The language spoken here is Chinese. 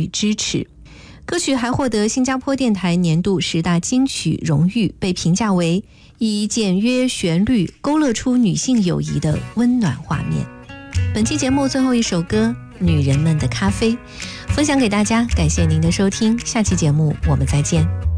与支持。歌曲还获得新加坡电台年度10大金曲荣誉，被评价为以简约旋律勾勒出女性友谊的温暖画面。本期节目最后一首歌《女人们的咖啡》分享给大家，感谢您的收听，下期节目我们再见。